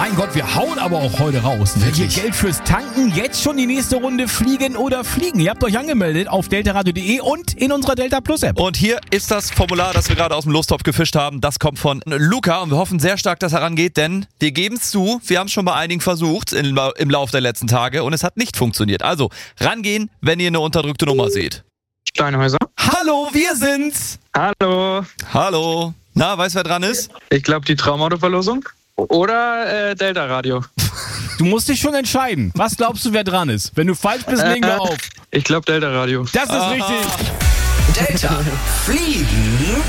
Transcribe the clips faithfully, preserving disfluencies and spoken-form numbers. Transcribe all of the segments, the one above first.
Mein Gott, wir hauen aber auch heute raus. Wirklich? Geld fürs Tanken, jetzt schon die nächste Runde fliegen oder fliegen. Ihr habt euch angemeldet auf deltaradio punkt de und in unserer Delta Plus App. Und hier ist das Formular, das wir gerade aus dem Lostopf gefischt haben. Das kommt von Luca und wir hoffen sehr stark, dass er rangeht, denn wir geben es zu, wir haben es schon bei einigen versucht in, im Laufe der letzten Tage und es hat nicht funktioniert. Also rangehen, wenn ihr eine unterdrückte Nummer seht. Steinhäuser. Hallo, wir sind's. Hallo. Hallo. Na, weißt du, wer dran ist? Ich glaube, die Traumautoverlosung. Oder äh, Delta Radio. Du musst dich schon entscheiden. Was glaubst du, wer dran ist? Wenn du falsch bist, legen wir auf. Ich glaube Delta Radio. Das ist Aha. richtig. Delta. Fliegen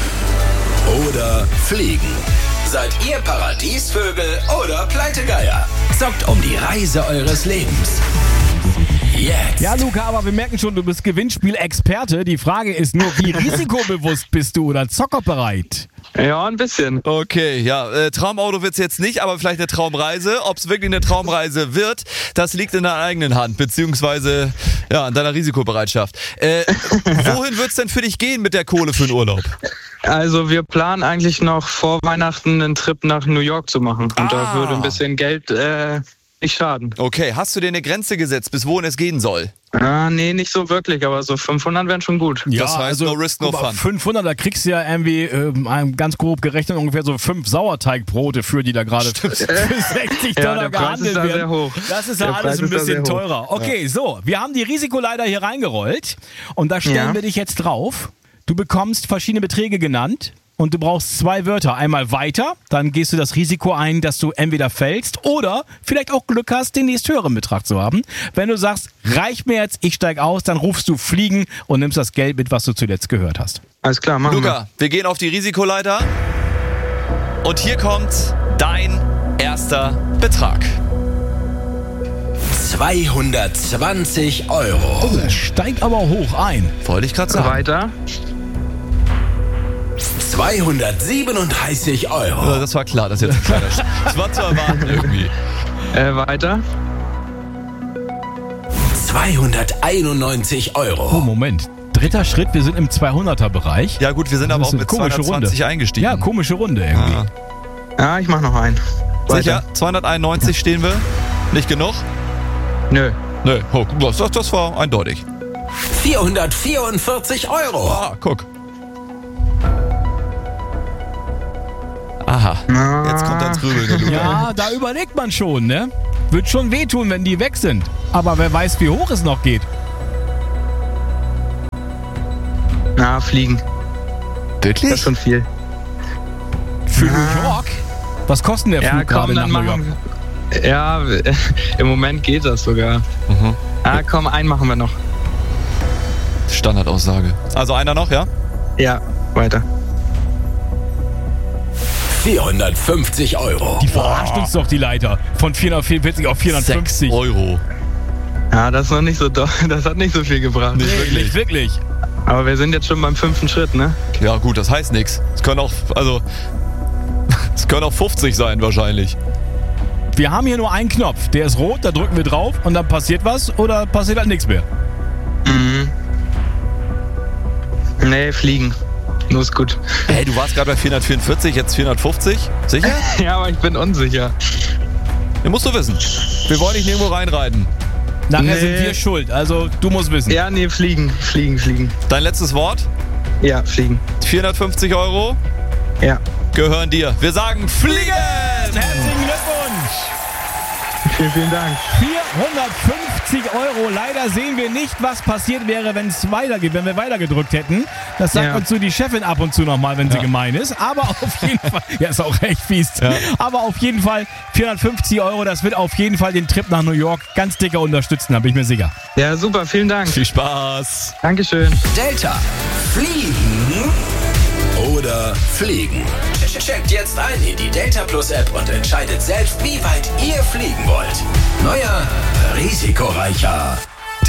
oder fliegen? Seid ihr Paradiesvögel oder Pleitegeier? Zockt um die Reise eures Lebens. Jetzt. Ja, Luca, aber wir merken schon, du bist Gewinnspiel-Experte. Die Frage ist nur, wie risikobewusst bist du oder zockerbereit? Ja, ein bisschen. Okay, ja, äh, Traumauto wird's jetzt nicht, aber vielleicht eine Traumreise. Ob es wirklich eine Traumreise wird, das liegt in deiner eigenen Hand, beziehungsweise ja, in deiner Risikobereitschaft. Äh, wohin wird's denn für dich gehen mit der Kohle für den Urlaub? Also wir planen eigentlich noch vor Weihnachten einen Trip nach New York zu machen. Und Ah. da würde ein bisschen Geld äh, nicht schaden. Okay, hast du dir eine Grenze gesetzt, bis wohin es gehen soll? Ah, nee, nicht so wirklich, aber so fünfhundert wären schon gut. Ja, Das heißt, no risk, no guck mal, fun. fünfhundert, da kriegst du ja irgendwie, ähm, ganz grob gerechnet, ungefähr so fünf Sauerteigbrote für, die da gerade für sechzig Ja, Dollar der Preis gehandelt ist da werden. sehr hoch. Das ist ja Der alles Preis ein ist da bisschen sehr hoch. teurer. Okay, so, wir haben die Risikoleiter hier reingerollt und da stellen Ja. wir dich jetzt drauf. Du bekommst verschiedene Beträge genannt. Und du brauchst zwei Wörter. Einmal weiter, dann gehst du das Risiko ein, dass du entweder fällst oder vielleicht auch Glück hast, den nächsthöheren Betrag zu haben. Wenn du sagst, reicht mir jetzt, ich steig aus, dann rufst du fliegen und nimmst das Geld mit, was du zuletzt gehört hast. Alles klar, machen Luca, wir gehen auf die Risikoleiter. Und hier kommt dein erster Betrag. zweihundertzwanzig Euro. Oh, das steigt aber hoch ein. Wollte ich gerade wir. sagen. Weiter. zweihundertsiebenunddreißig Ja, Euro. das war klar, das ist jetzt ein kleiner Sch- Das war zu erwarten irgendwie. Äh, weiter. zweihunderteinundneunzig Oh, Euro. Moment. Dritter Schritt, wir sind im zweihunderter-Bereich. Ja gut, wir sind aber Das auch ist eine mit komische zweihundertzwanzig Runde. eingestiegen. Ja, komische Runde irgendwie. Ah. Ja, ich mach noch einen. Weiter. Sicher? zweihunderteinundneunzig stehen wir? Nicht genug? Nö. Nö, oh, das, das, das war eindeutig. vierhundertvierundvierzig Euro. Ah, guck. Aha, jetzt kommt das Grübeln, der Luca. Ja, da überlegt man schon, ne? Wird schon wehtun, wenn die weg sind. Aber wer weiß, wie hoch es noch geht. Na, fliegen. Das Wirklich? ist schon viel. Für New York? Was kostet der Ja, Flug gerade komm, nach dann New York? machen wir. Ja, im Moment geht das sogar. Mhm. Ah, komm, einen machen wir noch. Standardaussage. Also einer noch, ja? Ja, weiter. vierhundertfünfzig Euro. Die verarscht uns doch, die Leiter. Von vierhundertvierundvierzig auf vierhundertfünfzig. sechs Euro. Ja, das ist noch nicht so doll. Das hat nicht so viel gebracht. Nicht Nee, wirklich. nicht wirklich. Aber wir sind jetzt schon beim fünften Schritt, ne? Ja gut, das heißt nichts. Es können auch, also, es können auch fünfzig sein wahrscheinlich. Wir haben hier nur einen Knopf. Der ist rot, da drücken wir drauf und dann passiert was oder passiert halt nichts mehr. Mhm. Nee, fliegen. Nur ist gut. Hey, du warst gerade bei vierhundertvierundvierzig, jetzt vierhundertfünfzig? Sicher? Ja, aber ich bin unsicher. Den musst du wissen. Wir wollen dich nirgendwo reinreiten. Nachher Nee. sind wir schuld. Also du musst wissen. Ja, nee, fliegen. Fliegen, fliegen. Dein letztes Wort? Ja, fliegen. vierhundertfünfzig Euro Ja. gehören dir. Wir sagen Fliegen! Herzlichen Glückwunsch! Vielen, vielen Dank. vierhundertfünfzig Euro. Leider sehen wir nicht, was passiert wäre, wenn es weitergeht, wenn wir weitergedrückt hätten. Das sagt Ja. uns so die Chefin ab und zu nochmal, wenn sie gemein ist. Aber auf jeden Fall, ja, ist auch recht fies. Ja. Aber auf jeden Fall vierhundertfünfzig Euro, das wird auf jeden Fall den Trip nach New York ganz dicker unterstützen, da bin ich mir sicher. Ja, super. Vielen Dank. Viel Spaß! Dankeschön. Delta. Fliegen oder fliegen? Checkt jetzt ein in die Delta Plus App und entscheidet selbst, wie weit ihr fliegen wollt. Neuer, risikoreicher.